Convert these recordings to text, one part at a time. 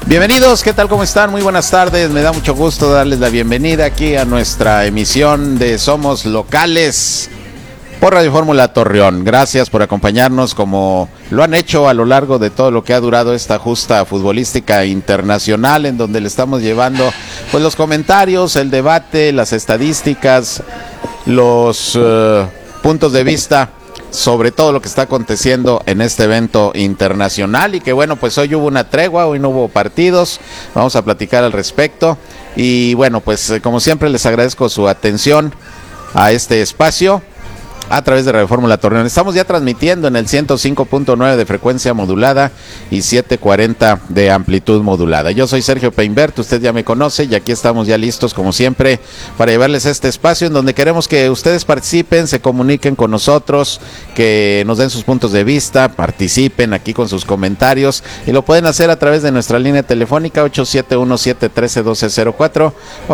Bienvenidos, ¿qué tal? ¿Cómo están? Muy buenas tardes, me da mucho gusto darles la bienvenida aquí a nuestra emisión de Somos Locales por Radio Fórmula Torreón. Gracias por acompañarnos como lo han hecho a lo largo de todo lo que ha durado esta justa futbolística internacional, en donde le estamos llevando pues los comentarios, el debate, las estadísticas, los puntos de vista sobre todo lo que está aconteciendo en este evento internacional. Y que bueno, pues hoy hubo una tregua, hoy no hubo partidos, vamos a platicar al respecto. Y bueno, pues como siempre les agradezco su atención a este espacio a través de Radio Fórmula Torreón. Estamos ya transmitiendo en el 105.9 de frecuencia modulada y 740 de amplitud modulada. Yo soy Sergio Peinbert, usted ya me conoce, y aquí estamos ya listos como siempre para llevarles este espacio en donde queremos que ustedes participen, se comuniquen con nosotros, que nos den sus puntos de vista, participen aquí con sus comentarios, y lo pueden hacer a través de nuestra línea telefónica 871-713-1204,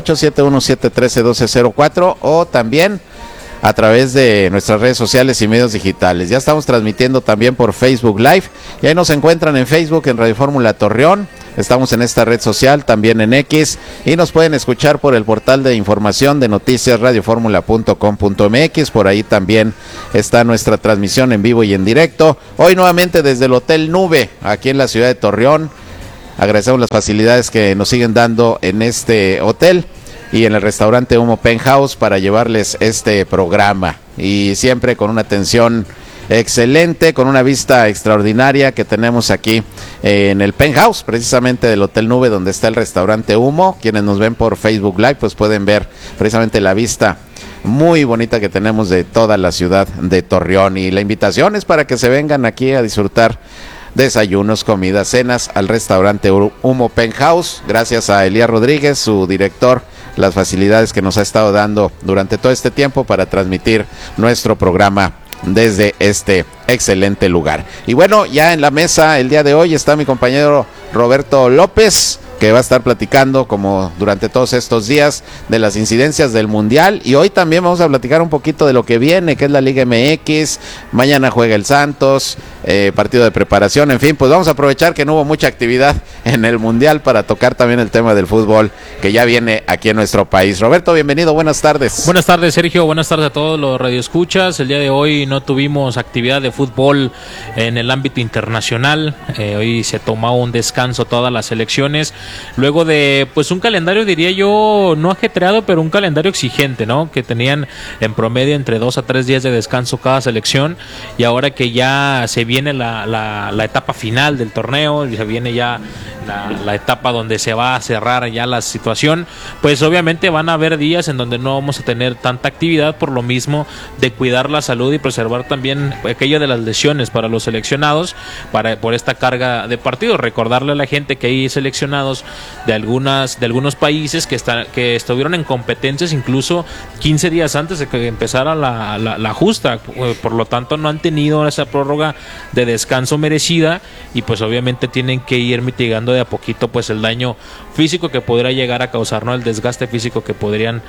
871-713-1204, o también a través de nuestras redes sociales y medios digitales. Ya estamos transmitiendo también por Facebook Live, y ahí nos encuentran en Facebook en Radio Fórmula Torreón. Estamos en esta red social, también en X, y nos pueden escuchar por el portal de información de noticias radioformula.com.mx. Por ahí también está nuestra transmisión en vivo y en directo. Hoy nuevamente desde el Hotel Nube, aquí en la ciudad de Torreón. Agradecemos las facilidades que nos siguen dando en este hotel y en el restaurante Humo Penthouse para llevarles este programa, y siempre con una atención excelente, con una vista extraordinaria que tenemos aquí en el Penthouse, precisamente del Hotel Nube, donde está el restaurante Humo. Quienes nos ven por Facebook Live pues pueden ver precisamente la vista muy bonita que tenemos de toda la ciudad de Torreón, y la invitación es para que se vengan aquí a disfrutar desayunos, comidas, cenas al restaurante Humo Penthouse. Gracias a Elías Rodríguez, su director, las facilidades que nos ha estado dando durante todo este tiempo para transmitir nuestro programa desde este excelente lugar. Y bueno, ya en la mesa el día de hoy está mi compañero Roberto López, que va a estar platicando, como durante todos estos días, de las incidencias del Mundial. Y hoy también vamos a platicar un poquito de lo que viene, que es la Liga MX. Mañana juega el Santos, partido de preparación. En fin, pues vamos a aprovechar que no hubo mucha actividad en el Mundial para tocar también el tema del fútbol que ya viene aquí en nuestro país. Roberto, bienvenido, buenas tardes. Buenas tardes, Sergio, buenas tardes a todos los radioescuchas. El día de hoy no tuvimos actividad de fútbol en el ámbito internacional. Hoy se tomó un descanso todas las selecciones, luego de pues un calendario, diría yo, no ajetreado, pero un calendario exigente, ¿no? Que tenían en promedio entre 2 a 3 días de descanso cada selección, y ahora que ya se viene la etapa final del torneo, y se viene ya la etapa donde se va a cerrar ya la situación, pues obviamente van a haber días en donde no vamos a tener tanta actividad, por lo mismo de cuidar la salud y preservar también aquello de las lesiones para los seleccionados, por esta carga de partidos. Recordarle a la gente que hay seleccionados de algunos países que estuvieron en competencias incluso 15 días antes de que empezara la justa, por lo tanto no han tenido esa prórroga de descanso merecida, y pues obviamente tienen que ir mitigando de a poquito pues el daño físico que podría llegar a causar, ¿no? El desgaste físico que podrían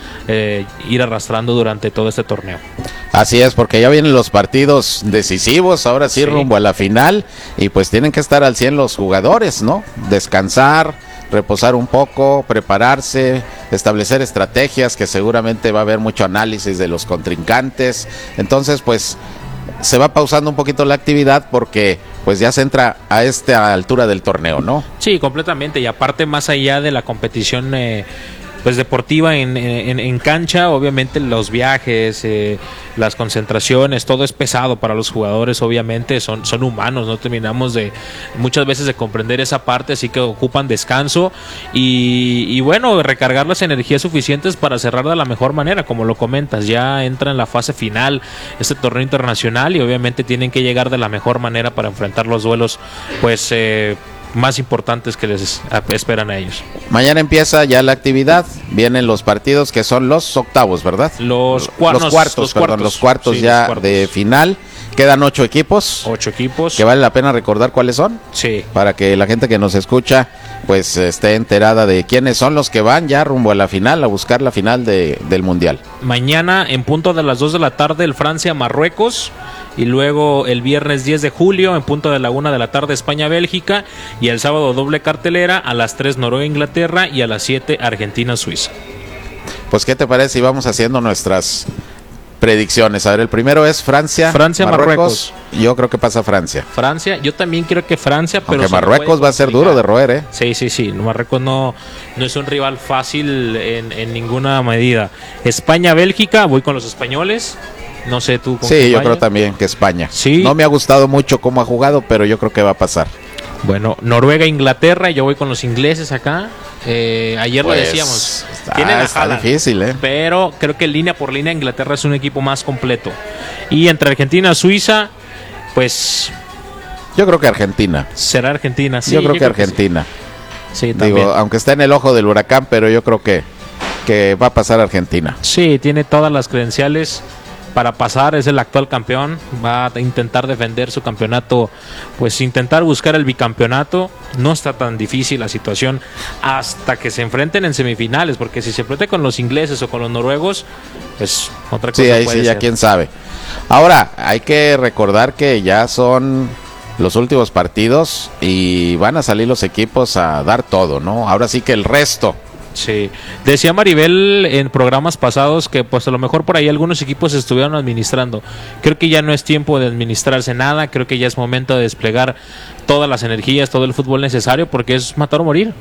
ir arrastrando durante todo este torneo. Así es, porque ya vienen los partidos decisivos, ahora sí, rumbo a la final, y pues tienen que estar al 100 los jugadores, ¿no? Descansar, reposar un poco, prepararse, establecer estrategias, que seguramente va a haber mucho análisis de los contrincantes. Entonces pues se va pausando un poquito la actividad porque pues ya se entra a esta altura del torneo, ¿no? Sí, completamente, y aparte, más allá de la competición pues deportiva en cancha, obviamente los viajes, las concentraciones, todo es pesado para los jugadores. Obviamente son humanos, no terminamos muchas veces de comprender esa parte, así que ocupan descanso y bueno, recargar las energías suficientes para cerrar de la mejor manera. Como lo comentas, ya entra en la fase final este torneo internacional, y obviamente tienen que llegar de la mejor manera para enfrentar los duelos pues más importantes que les esperan a ellos. Mañana empieza ya la actividad, vienen los partidos que son los octavos, ¿verdad? Los cuartos sí, ya de final, Quedan 8 equipos. 8 equipos. Que vale la pena recordar cuáles son. Sí. Para que la gente que nos escucha pues esté enterada de quiénes son los que van ya rumbo a la final, a buscar la final del Mundial. Mañana en punto de las 2 de la tarde el Francia-Marruecos. Y luego el viernes 10 de julio en punto de la 1 de la tarde España-Bélgica. Y el sábado doble cartelera a las 3 Noruega-Inglaterra y a las 7 Argentina-Suiza. Pues ¿qué te parece si vamos haciendo nuestras predicciones? A ver, el primero es Francia-Marruecos. Yo creo que pasa Francia. Francia, yo también creo que Francia, pero aunque Marruecos va a ser duro de roer, ¿eh? Sí. Marruecos no es un rival fácil en ninguna medida. España-Bélgica, voy con los españoles. No sé tú. Sí, yo creo también que España. Sí. No me ha gustado mucho cómo ha jugado, pero yo creo que va a pasar. Bueno, Noruega-Inglaterra, yo voy con los ingleses acá. Ayer pues, lo decíamos. Está difícil, ¿eh? Pero creo que línea por línea Inglaterra es un equipo más completo. Y entre Argentina y Suiza, pues... Yo creo que Argentina. Será Argentina, sí. Yo creo que Argentina. Sí, también. Digo, aunque está en el ojo del huracán, pero yo creo que va a pasar Argentina. Sí, tiene todas las credenciales para pasar, es el actual campeón, va a intentar defender su campeonato, pues intentar buscar el bicampeonato. No está tan difícil la situación hasta que se enfrenten en semifinales, porque si se enfrenta con los ingleses o con los noruegos, pues otra cosa. Sí, ahí puede sí, ya ser. quién sabe. Ahora, hay que recordar que ya son los últimos partidos y van a salir los equipos a dar todo, ¿no? Ahora sí que el resto. Sí, decía Maribel en programas pasados que pues a lo mejor por ahí algunos equipos estuvieron administrando. Creo que ya no es tiempo de administrarse nada, creo que ya es momento de desplegar todas las energías, todo el fútbol necesario, porque es matar o morir.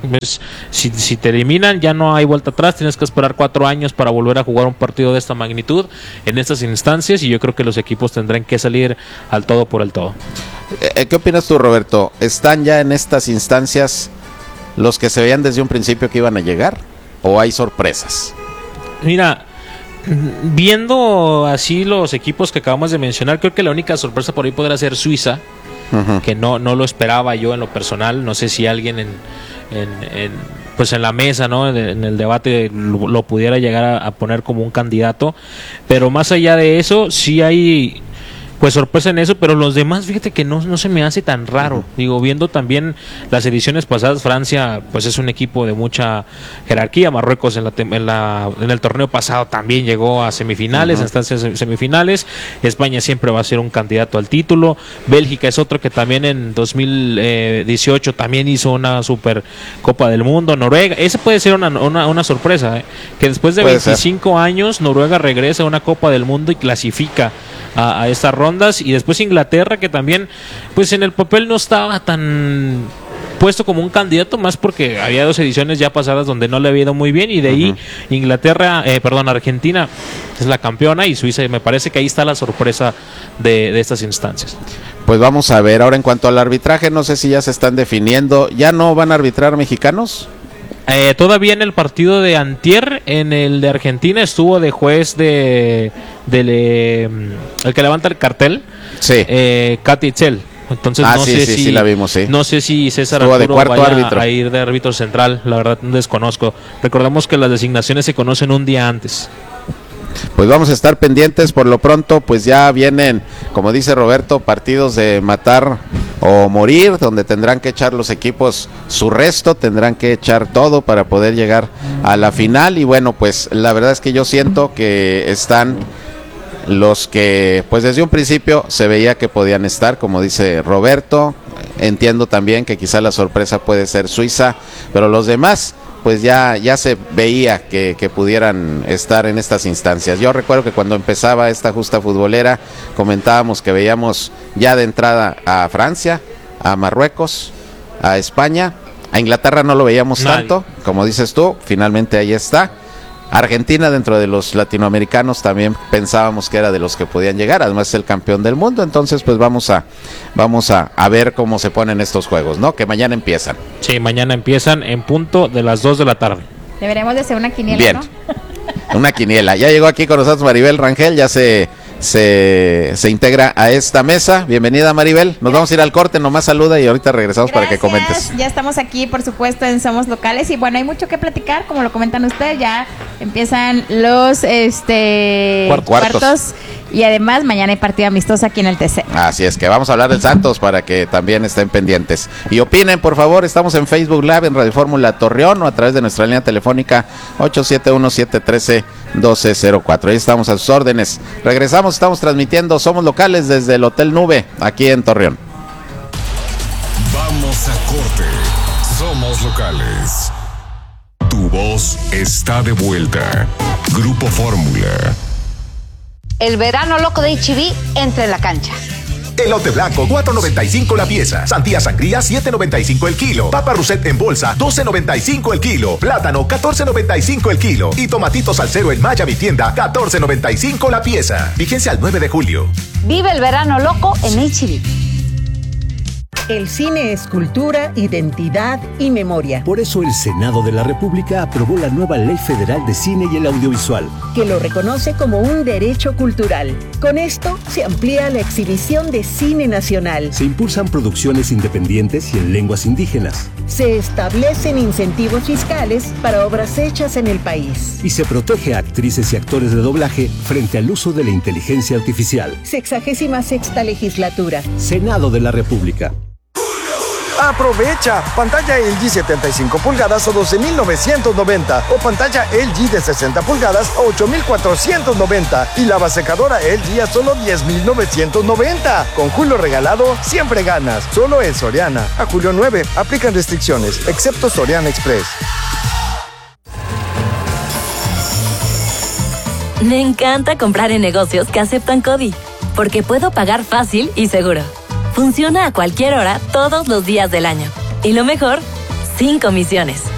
Si te eliminan ya no hay vuelta atrás, tienes que esperar 4 años para volver a jugar un partido de esta magnitud en estas instancias, y yo creo que los equipos tendrán que salir al todo por el todo. ¿Qué opinas tú, Roberto? ¿Están ya en estas instancias los que se veían desde un principio que iban a llegar, o hay sorpresas? Mira, viendo así los equipos que acabamos de mencionar, creo que la única sorpresa por ahí podrá ser Suiza, que no lo esperaba yo en lo personal. No sé si alguien pues en la mesa, ¿no? en el debate lo pudiera llegar a poner como un candidato, pero más allá de eso sí hay pues sorpresa en eso, pero los demás, fíjate que no se me hace tan raro. Digo, viendo también las ediciones pasadas, Francia pues es un equipo de mucha jerarquía. Marruecos en el torneo pasado también llegó a semifinales, instancias semifinales. España siempre va a ser un candidato al título. Bélgica es otro que también en 2018 también hizo una super Copa del Mundo. Noruega, esa puede ser una sorpresa, que después de 25 años Noruega regresa a una Copa del Mundo y clasifica a estas rondas. Y después Inglaterra, que también pues en el papel no estaba tan puesto como un candidato, más porque había 2 ediciones ya pasadas donde no le había ido muy bien, y de ahí Argentina es la campeona, y Suiza, me parece que ahí está la sorpresa de estas instancias. Pues vamos a ver. Ahora, en cuanto al arbitraje, no sé si ya se están definiendo. ¿Ya no van a arbitrar mexicanos? Todavía en el partido de antier, en el de Argentina, estuvo de juez el que levanta el cartel, sí, Katy Itzel. Entonces sí, la vimos, sí. No sé si César Arturo de cuarto vaya árbitro a ir de árbitro central, la verdad desconozco. Recordemos que las designaciones se conocen un día antes. Pues vamos a estar pendientes. Por lo pronto, pues ya vienen, como dice Roberto, partidos de matar o morir, donde tendrán que echar los equipos su resto, tendrán que echar todo para poder llegar a la final. Y bueno, pues la verdad es que yo siento que están los que pues desde un principio se veía que podían estar, como dice Roberto. Entiendo también que quizá la sorpresa puede ser Suiza, pero los demás pues ya se veía que pudieran estar en estas instancias. Yo recuerdo que cuando empezaba esta justa futbolera comentábamos que veíamos ya de entrada a Francia, a Marruecos, a España, a Inglaterra no lo veíamos tanto, como dices tú, finalmente ahí está. Argentina, dentro de los latinoamericanos, también pensábamos que era de los que podían llegar, además es el campeón del mundo. Entonces pues vamos a ver cómo se ponen estos juegos, ¿no? Que mañana empiezan. Sí, mañana empiezan en punto de las 2 de la tarde. Deberíamos de hacer una quiniela, bien, ¿no? Una quiniela. Ya llegó aquí con nosotros Maribel Rangel, ya se integra a esta mesa. Bienvenida, Maribel. Nos vamos a ir al corte, nomás saluda y ahorita regresamos. Gracias. Para que comentes. Ya estamos aquí, por supuesto, en Somos Locales, y bueno, hay mucho que platicar, como lo comentan ustedes. Ya empiezan los cuartos Y además mañana hay partido amistoso aquí en el TC. Así es que vamos a hablar del Santos para que también estén pendientes. Y opinen, por favor, estamos en Facebook Live, en Radio Fórmula Torreón, o a través de nuestra línea telefónica 871-713-1204. Ahí estamos a sus órdenes. Regresamos, estamos transmitiendo, somos locales desde el Hotel Nube, aquí en Torreón. Vamos a corte. Somos locales. Tu voz está de vuelta. Grupo Fórmula. El verano loco de H-E-B entra en la cancha. Elote blanco, $4.95 la pieza. Sandía sangría, $7.95 el kilo. Papa Russet en bolsa, $12.95 el kilo. Plátano, $14.95 el kilo. Y tomatito salsero en Maya Mi Tienda, $14.95 la pieza. Vigencia al 9 de julio. Vive el verano loco en H-E-B. El cine es cultura, identidad y memoria. Por eso el Senado de la República aprobó la nueva Ley Federal de Cine y el Audiovisual, que lo reconoce como un derecho cultural. Con esto se amplía la exhibición de cine nacional. Se impulsan producciones independientes y en lenguas indígenas. Se establecen incentivos fiscales para obras hechas en el país. Y se protege a actrices y actores de doblaje frente al uso de la inteligencia artificial. 66ª legislatura. Senado de la República. Aprovecha pantalla LG 75 pulgadas a $12,990 o pantalla LG de 60 pulgadas a $8,490 y lavasecadora LG a solo $10,990. Con Julio regalado siempre ganas. Solo en Soriana. A julio 9 aplican restricciones, excepto Soriana Express. Me encanta comprar en negocios que aceptan CODI, porque puedo pagar fácil y seguro. Funciona a cualquier hora, todos los días del año. Y lo mejor, sin comisiones.